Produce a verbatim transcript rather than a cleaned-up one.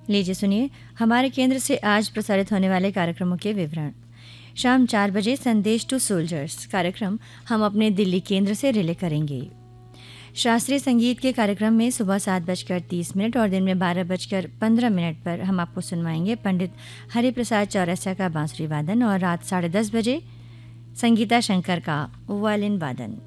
लीजिए सुनिए हमारे केंद्र से आज प्रसारित होने वाले कार्यक्रमों के विवरण। शाम चार बजे संदेश टू सोल्जर्स कार्यक्रम हम अपने दिल्ली केंद्र से रिले करेंगे। शास्त्रीय संगीत के कार्यक्रम में सुबह सात बजकर तीस मिनट और दिन में बारह बजकर पंद्रह मिनट पर हम आपको सुनवाएंगे पंडित हरिप्रसाद चौरसिया का बांसुरी वादन और रात साढ़े दस बजे संगीता शंकर का वायलिन वादन।